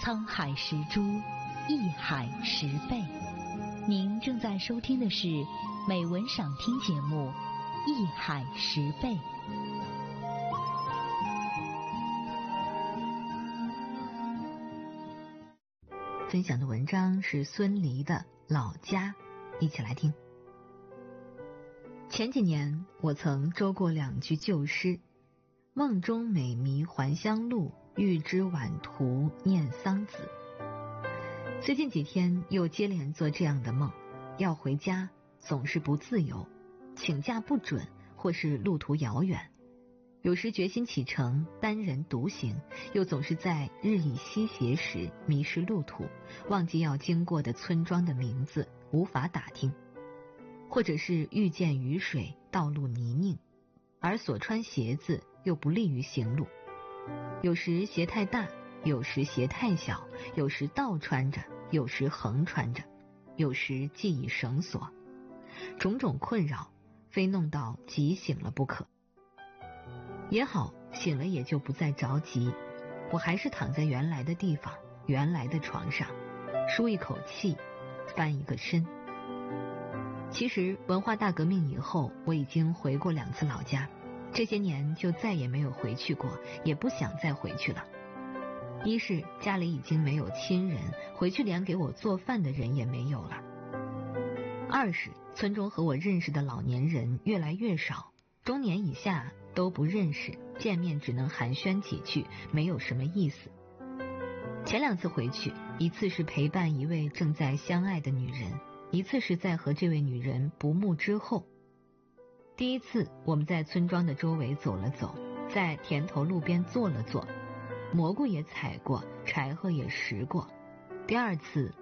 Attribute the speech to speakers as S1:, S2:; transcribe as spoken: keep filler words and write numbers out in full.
S1: 沧海石珠，一海十倍。您正在收听的是美文赏听节目《一海十倍》。
S2: 分享的文章是孙犁的《老家》，一起来听。前几年我曾周过两句旧诗：梦中美迷还乡路，欲知晚途念桑梓。最近几天又接连做这样的梦，要回家总是不自由，请假不准，或是路途遥远。有时决心启程单人独行，又总是在日益西斜时迷失路途，忘记要经过的村庄的名字，无法打听。或者是遇见雨水，道路泥泞，而所穿鞋子又不利于行路。有时鞋太大，有时鞋太小，有时倒穿着，有时横穿着，有时系以绳索。种种困扰，非弄到急醒了不可。也好，醒了也就不再着急，我还是躺在原来的地方，原来的床上，舒一口气，翻一个身。其实文化大革命以后，我已经回过两次老家，这些年就再也没有回去过，也不想再回去了。一是家里已经没有亲人，回去连给我做饭的人也没有了。二是村中和我认识的老年人越来越少，中年以下都不认识，见面只能寒暄几句，没有什么意思。前两次回去，一次是陪伴一位正在相爱的女人，一次是在和这位女人不睦之后。第一次我们在村庄的周围走了走，在田头路边坐了坐，蘑菇也采过，柴禾也拾过。第二次